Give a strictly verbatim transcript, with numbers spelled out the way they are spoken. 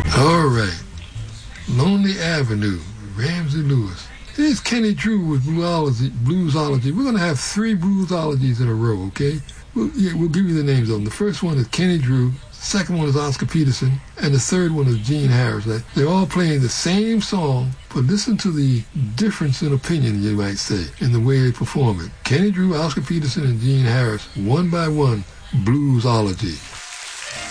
All right. Lonely Avenue, Ramsey Lewis. Here's Kenny Drew with Bluesology. Bluesology. We're going to have three Bluesologies in a row, okay? We'll, yeah, we'll give you the names of them. The first one is Kenny Drew. Second one is Oscar Peterson. And the third one is Gene Harris. They're all playing the same song, but listen to the difference in opinion, you might say, in the way they perform it. Kenny Drew, Oscar Peterson, and Gene Harris, one by one, Bluesology.